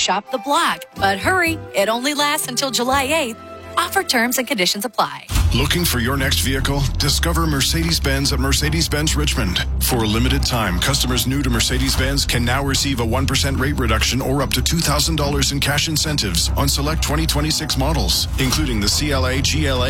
shop the block. But hurry, it only lasts until July 8th. Offer terms and conditions apply. Looking for your next vehicle? Discover Mercedes-Benz at Mercedes-Benz Richmond. For a limited time, customers new to Mercedes-Benz can now receive a 1% rate reduction or up to $2,000 in cash incentives on select 2026 models, including the CLA, GLA,